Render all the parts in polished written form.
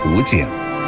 图景。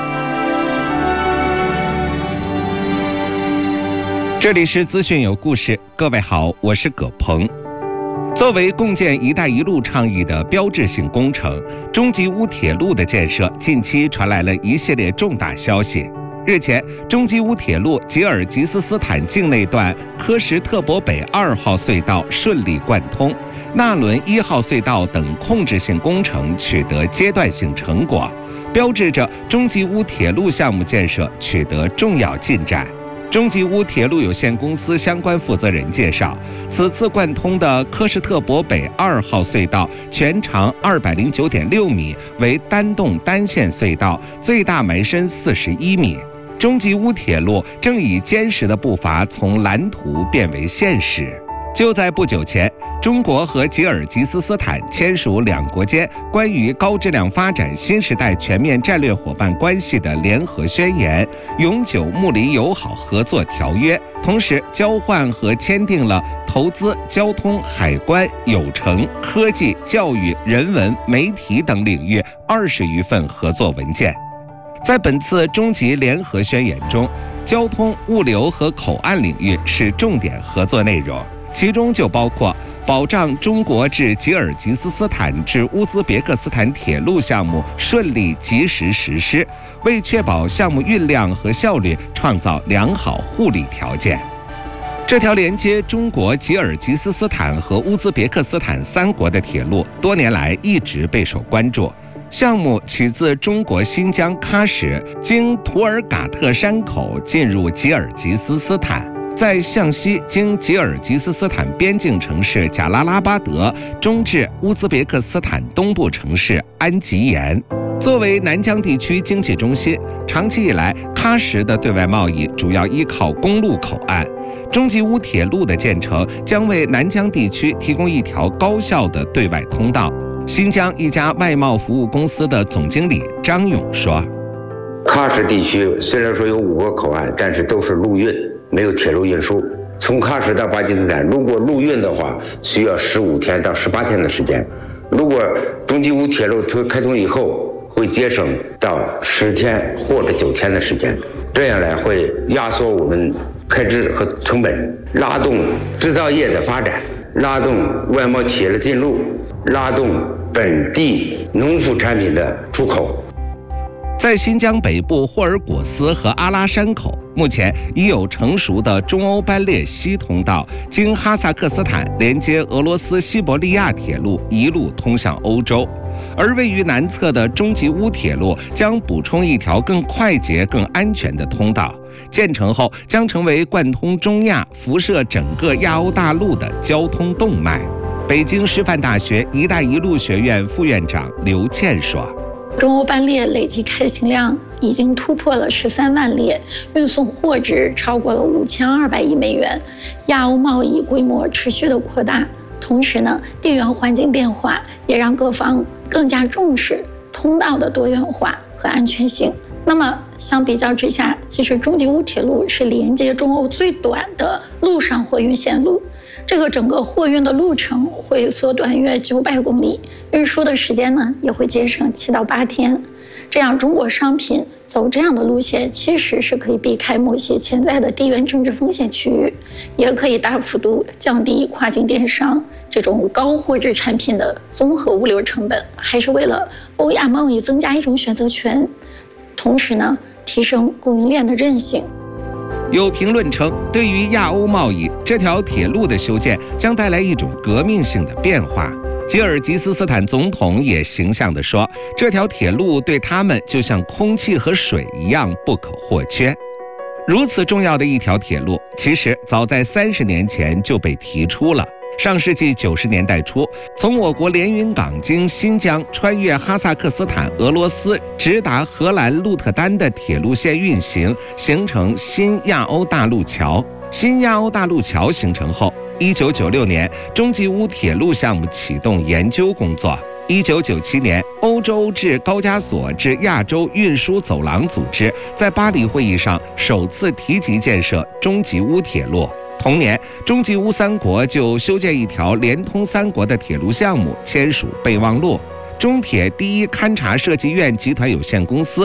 这里是资讯有故事，各位好，我是葛鹏。作为共建“一带一路”倡议的标志性工程，中吉乌铁路的建设近期传来了一系列重大消息。日前，中吉乌铁路吉尔吉斯斯坦境内段科什特博北2号隧道顺利贯通，纳伦1号隧道等控制性工程取得阶段性成果，标志着中吉乌铁路项目建设取得重要进展。中吉乌铁路有限公司相关负责人介绍，此次贯通的科什特博北2号隧道全长209.6米，为单洞单线隧道，最大埋深41米。中吉乌铁路正以坚实的步伐从蓝图变为现实。就在不久前，中国和吉尔吉斯斯坦签署两国间关于高质量发展新时代全面战略伙伴关系的联合宣言、永久睦邻友好合作条约，同时交换和签订了投资、交通、海关、有成、科技、教育、人文、媒体等领域20余份合作文件。在本次中吉联合宣言中，交通、物流和口岸领域是重点合作内容，其中就包括保障中国至吉尔吉斯斯坦至乌兹别克斯坦铁路项目顺利及时实施，为确保项目运量和效率创造良好互利条件。这条连接中国、吉尔吉斯斯坦和乌兹别克斯坦3国的铁路，多年来一直备受关注。项目起自中国新疆喀什，经图尔嘎特山口进入吉尔吉斯斯坦，在向西经吉尔吉斯斯坦边境城市贾拉拉巴德，中至乌兹别克斯坦东部城市安吉延。作为南疆地区经济中心，长期以来喀什的对外贸易主要依靠公路口岸。中吉乌铁路的建成将为南疆地区提供一条高效的对外通道。新疆一家外贸服务公司的总经理张勇说：“ 喀什地区虽然说有5个口岸，但是都是陆运，没有铁路运输。从喀什到巴基斯坦，如果陆运的话，需要15天到18天的时间；如果中吉乌铁路开通以后，会节省到10天或者9天的时间。这样来会压缩我们开支和成本，拉动制造业的发展，拉动外贸企业的进入，拉动本地农副产品的出口。” 在新疆北部霍尔果斯和阿拉山口，目前已有成熟的中欧班列西通道，经哈萨克斯坦连接俄罗斯西伯利亚铁路一路通向欧洲。而位于南侧的中吉乌铁路将补充一条更快捷、更安全的通道，建成后将成为贯通中亚、辐射整个亚欧大陆的交通动脉。北京师范大学“一带一路”学院副院长刘倩说：“ 中欧班列累计开行量已经突破了13万列，运送货值超过了5200亿美元，亚欧贸易规模持续的扩大。同时呢，地缘环境变化也让各方更加重视通道的多元化和安全性。那么相比较之下，其实中吉乌铁路是连接中欧最短的陆上货运线路。这个整个货运的路程会缩短约900公里，运输的时间呢也会节省7到8天。这样中国商品走这样的路线，其实是可以避开某些潜在的地缘政治风险区域，也可以大幅度降低跨境电商这种高货质产品的综合物流成本，还是为了欧亚贸易增加一种选择权，同时呢提升供应链的韧性。” 有评论称，对于亚欧贸易，这条铁路的修建将带来一种革命性的变化。吉尔吉斯斯坦总统也形象地说，这条铁路对他们就像空气和水一样不可或缺。如此重要的一条铁路，其实早在30年前就被提出了。上世纪90年代初，从我国连云港经新疆穿越哈萨克斯坦、俄罗斯，直达荷兰鹿特丹的铁路线运行，形成新亚欧大陆桥。新亚欧大陆桥形成后，1996年，中吉乌铁路项目启动研究工作。1997年，欧洲至高加索至亚洲运输走廊组织在巴黎会议上首次提及建设中吉乌铁路。同年，中吉乌3国就修建一条连通3国的铁路项目签署备忘录。中铁第一勘察设计院集团有限公司